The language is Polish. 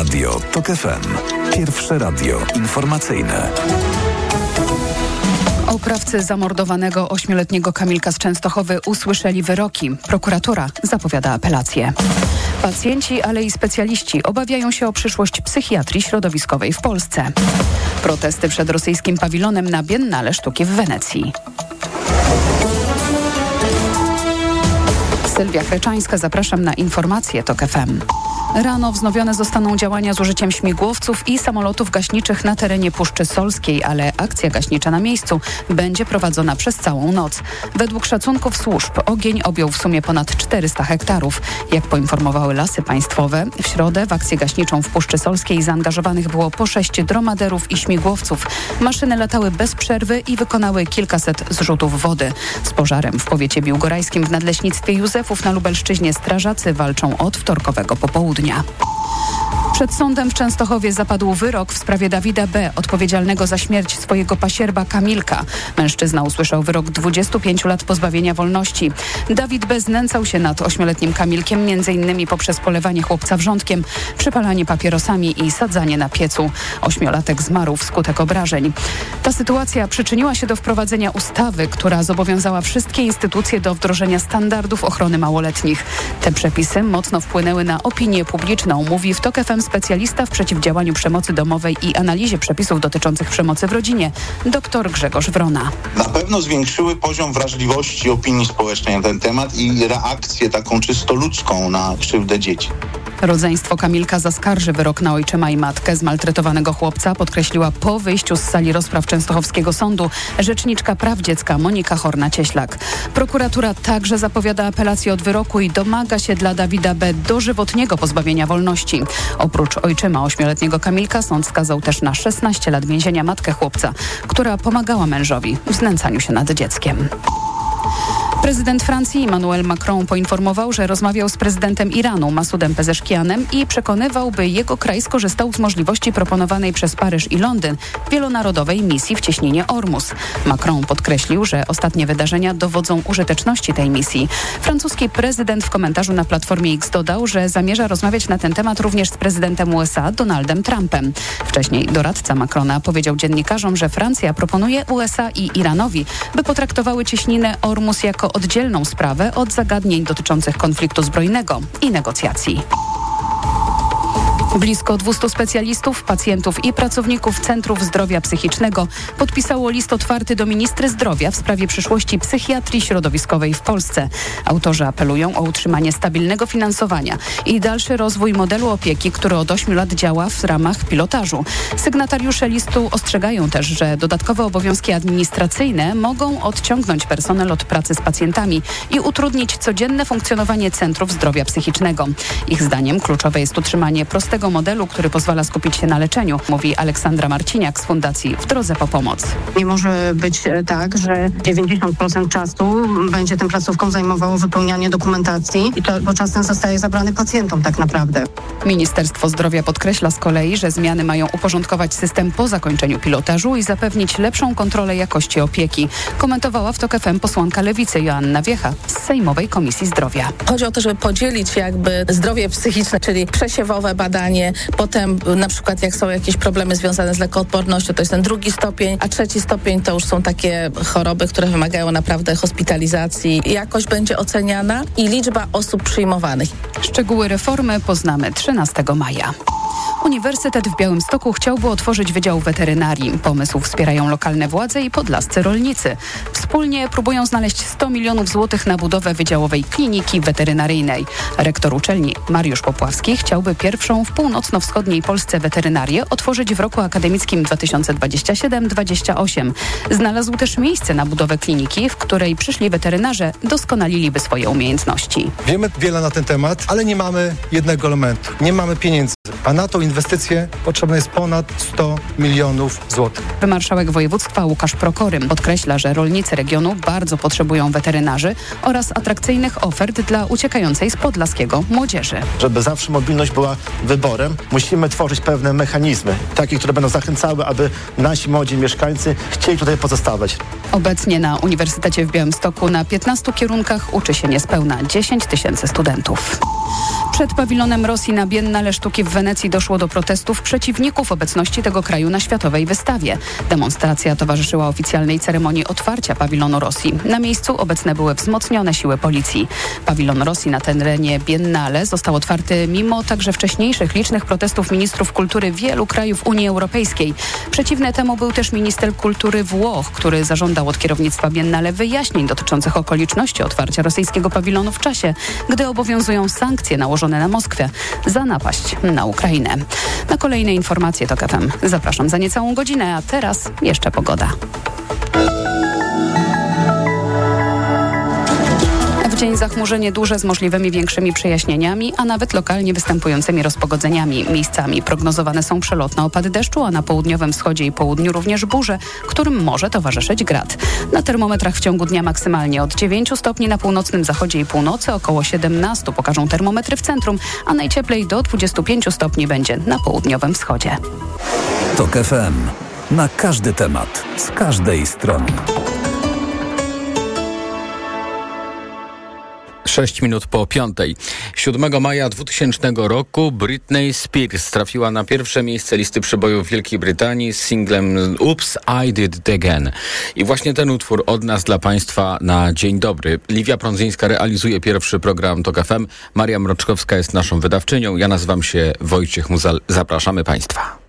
Radio TOK FM. Pierwsze radio informacyjne. Oprawcy zamordowanego 8-letniego Kamilka z Częstochowy usłyszeli wyroki. Prokuratura zapowiada apelację. Pacjenci, ale i specjaliści obawiają się o przyszłość psychiatrii środowiskowej w Polsce. Protesty przed rosyjskim pawilonem na Biennale Sztuki w Wenecji. Sylwia Kreczańska, zapraszam na informacje TOK FM. Rano wznowione zostaną działania z użyciem śmigłowców i samolotów gaśniczych na terenie Puszczy Solskiej, ale akcja gaśnicza na miejscu będzie prowadzona przez całą noc. Według szacunków służb ogień objął w sumie ponad 400 hektarów. Jak poinformowały Lasy Państwowe, w środę w akcję gaśniczą w Puszczy Solskiej zaangażowanych było po 6 dromaderów i śmigłowców. Maszyny latały bez przerwy i wykonały kilkaset zrzutów wody. Z pożarem w powiecie biłgorajskim w Nadleśnictwie Józefów na Lubelszczyźnie strażacy walczą od wtorkowego popołudnia. Przed sądem w Częstochowie zapadł wyrok w sprawie Dawida B., odpowiedzialnego za śmierć swojego pasierba Kamilka. Mężczyzna usłyszał wyrok 25 lat pozbawienia wolności. Dawid B. znęcał się nad 8-letnim Kamilkiem m.in. poprzez polewanie chłopca wrzątkiem, przypalanie papierosami i sadzanie na piecu. 8-latek zmarł wskutek obrażeń. Ta sytuacja przyczyniła się do wprowadzenia ustawy, która zobowiązała wszystkie instytucje do wdrożenia standardów ochrony małoletnich. Te przepisy mocno wpłynęły na opinię publiczną, mówi w TOK FM specjalista w przeciwdziałaniu przemocy domowej i analizie przepisów dotyczących przemocy w rodzinie, dr Grzegorz Wrona. Na pewno zwiększyły poziom wrażliwości opinii społecznej na ten temat i reakcję taką czysto ludzką na krzywdę dzieci. Rodzeństwo Kamilka zaskarży wyrok na ojczyma i matkę zmaltretowanego chłopca, podkreśliła po wyjściu z sali rozpraw Częstochowskiego Sądu rzeczniczka praw dziecka Monika Horna-Cieślak. Prokuratura także zapowiada apelację od wyroku i domaga się dla Dawida B. dożywotniego pozbawienia wolności. Oprócz ojczyma 8-letniego Kamilka sąd skazał też na 16 lat więzienia matkę chłopca, która pomagała mężowi w znęcaniu się nad dzieckiem. Prezydent Francji Emmanuel Macron poinformował, że rozmawiał z prezydentem Iranu Masudem Pezeszkianem i przekonywał, by jego kraj skorzystał z możliwości proponowanej przez Paryż i Londyn wielonarodowej misji w cieśninie Ormus. Macron podkreślił, że ostatnie wydarzenia dowodzą użyteczności tej misji. Francuski prezydent w komentarzu na Platformie X dodał, że zamierza rozmawiać na ten temat również z prezydentem USA Donaldem Trumpem. Wcześniej doradca Macrona powiedział dziennikarzom, że Francja proponuje USA i Iranowi, by potraktowały cieśninę Ormus jako oddzielną sprawę od zagadnień dotyczących konfliktu zbrojnego i negocjacji. Blisko 200 specjalistów, pacjentów i pracowników Centrów Zdrowia Psychicznego podpisało list otwarty do ministry zdrowia w sprawie przyszłości psychiatrii środowiskowej w Polsce. Autorzy apelują o utrzymanie stabilnego finansowania i dalszy rozwój modelu opieki, który od 8 lat działa w ramach pilotażu. Sygnatariusze listu ostrzegają też, że dodatkowe obowiązki administracyjne mogą odciągnąć personel od pracy z pacjentami i utrudnić codzienne funkcjonowanie Centrów Zdrowia Psychicznego. Ich zdaniem kluczowe jest utrzymanie prostego modelu, który pozwala skupić się na leczeniu, mówi Aleksandra Marciniak z Fundacji W Drodze po Pomoc. Nie może być tak, że 90% czasu będzie tym placówką zajmowało wypełnianie dokumentacji i to, bo czas ten zostaje zabrany pacjentom tak naprawdę. Ministerstwo Zdrowia podkreśla z kolei, że zmiany mają uporządkować system po zakończeniu pilotażu i zapewnić lepszą kontrolę jakości opieki. Komentowała w TOK FM posłanka Lewicy Joanna Wiecha z Sejmowej Komisji Zdrowia. Chodzi o to, żeby podzielić jakby zdrowie psychiczne, czyli przesiewowe badanie, potem na przykład jak są jakieś problemy związane z lekkoodpornością, to jest ten 2. stopień, a 3. stopień to już są takie choroby, które wymagają naprawdę hospitalizacji. Jakość będzie oceniana i liczba osób przyjmowanych. Szczegóły reformy poznamy 13 maja. Uniwersytet w Białymstoku chciałby otworzyć Wydział Weterynarii. Pomysł wspierają lokalne władze i podlascy rolnicy. Wspólnie próbują znaleźć 100 milionów złotych na budowę wydziałowej kliniki weterynaryjnej. Rektor uczelni Mariusz Popławski chciałby pierwszą w północno-wschodniej Polsce weterynarię otworzyć w roku akademickim 2027-28. Znalazł też miejsce na budowę kliniki, w której przyszli weterynarze doskonaliliby swoje umiejętności. Wiemy wiele na ten temat, ale nie mamy jednego elementu. Nie mamy pieniędzy, a na tą inwestycję potrzebne jest ponad 100 milionów złotych. Marszałek województwa Łukasz Prokorym podkreśla, że rolnicy regionu bardzo potrzebują weterynarzy oraz atrakcyjnych ofert dla uciekającej z podlaskiego młodzieży. Żeby zawsze mobilność była wyborem, musimy tworzyć pewne mechanizmy, takie, które będą zachęcały, aby nasi młodzi mieszkańcy chcieli tutaj pozostawać. Obecnie na Uniwersytecie w Białymstoku na 15 kierunkach uczy się niespełna 10 000 studentów. Przed pawilonem Rosji na Biennale Sztuki w Wenecji Wenecji doszło do protestów przeciwników obecności tego kraju na światowej wystawie. Demonstracja towarzyszyła oficjalnej ceremonii otwarcia pawilonu Rosji. Na miejscu obecne były wzmocnione siły policji. Pawilon Rosji na terenie Biennale został otwarty mimo także wcześniejszych licznych protestów ministrów kultury wielu krajów Unii Europejskiej. Przeciwny temu był też minister kultury Włoch, który zażądał od kierownictwa Biennale wyjaśnień dotyczących okoliczności otwarcia rosyjskiego pawilonu w czasie, gdy obowiązują sankcje nałożone na Moskwę za napaść na Ukrainę. Na kolejne informacje TOK FM zapraszam za niecałą godzinę, a teraz jeszcze pogoda. W dzień zachmurzenie duże z możliwymi większymi przejaśnieniami, a nawet lokalnie występującymi rozpogodzeniami. Miejscami prognozowane są przelotne opady deszczu, a na południowym wschodzie i południu również burze, którym może towarzyszyć grad. Na termometrach w ciągu dnia maksymalnie od 9 stopni na północnym zachodzie i północy, około 17 pokażą termometry w centrum, a najcieplej do 25 stopni będzie na południowym wschodzie. TOK FM. Na każdy temat, z każdej strony. 6 minut po 5. 7 maja 2000 roku Britney Spears trafiła na pierwsze miejsce listy przebojów Wielkiej Brytanii z singlem Oops, I Did It Again. I właśnie ten utwór od nas dla Państwa na dzień dobry. Liwia Prądzyńska realizuje pierwszy program TOK FM. Maria Mroczkowska jest naszą wydawczynią. Ja nazywam się Wojciech Muzal. Zapraszamy Państwa.